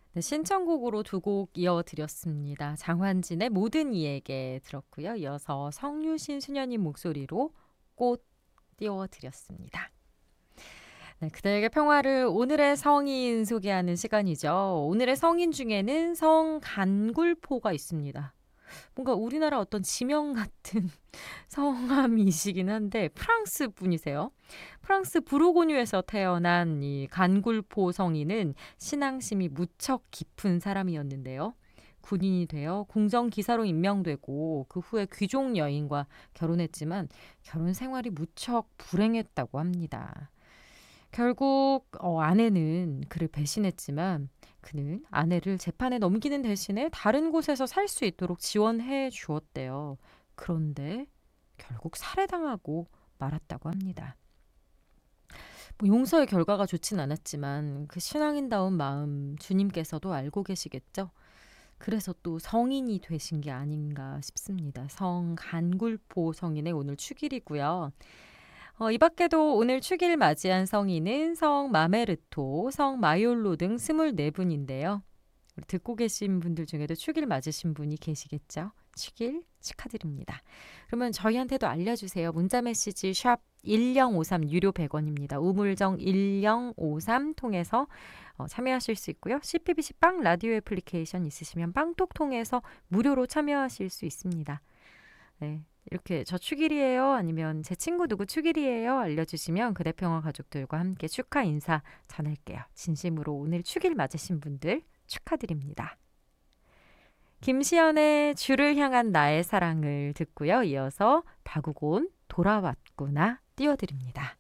네, 신청곡으로 두 곡 이어드렸습니다. 장환진의 모든 이에게 들었고요. 이어서 성유신 수녀님 목소리로 꽃 띄워드렸습니다. 네, 그대에게 평화를 오늘의 성인 소개하는 시간이죠. 오늘의 성인 중에는 성간굴포가 있습니다. 뭔가 우리나라 어떤 지명 같은 성함이시긴 한데 프랑스 분이세요. 프랑스 부르고뉴에서 태어난 이 간굴포 성인은 신앙심이 무척 깊은 사람이었는데요. 군인이 되어 궁정기사로 임명되고 그 후에 귀족 여인과 결혼했지만 결혼 생활이 무척 불행했다고 합니다. 결국 아내는 그를 배신했지만 그는 아내를 재판에 넘기는 대신에 다른 곳에서 살 수 있도록 지원해 주었대요. 그런데 결국 살해당하고 말았다고 합니다. 뭐 용서의 결과가 좋진 않았지만 그 신앙인다운 마음 주님께서도 알고 계시겠죠. 그래서 또 성인이 되신 게 아닌가 싶습니다. 성간굴포 성인의 오늘 축일이고요. 이 밖에도 오늘 축일 맞이한 성인은 성 마메르토, 성 마이올로 등 24분인데요. 듣고 계신 분들 중에도 축일 맞으신 분이 계시겠죠? 축일 축하드립니다. 그러면 저희한테도 알려주세요. 문자메시지 샵 1053 유료 100원입니다. 우물정 1053 통해서 참여하실 수 있고요. CPBC 빵 라디오 애플리케이션 있으시면 빵톡 통해서 무료로 참여하실 수 있습니다. 네, 이렇게 저 축일이에요 아니면 제 친구 누구 축일이에요 알려주시면 그대평화 가족들과 함께 축하 인사 전할게요. 진심으로 오늘 축일 맞으신 분들 축하드립니다. 김시연의 주를 향한 나의 사랑을 듣고요. 이어서 박우곤 돌아왔구나 띄워드립니다.